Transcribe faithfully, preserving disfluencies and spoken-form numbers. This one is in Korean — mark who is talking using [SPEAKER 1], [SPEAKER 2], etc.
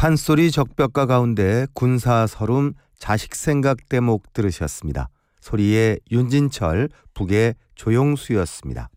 [SPEAKER 1] 판소리 적벽가 가운데 군사 서름 자식 생각 대목 들으셨습니다. 소리의 윤진철, 북의 조용수였습니다.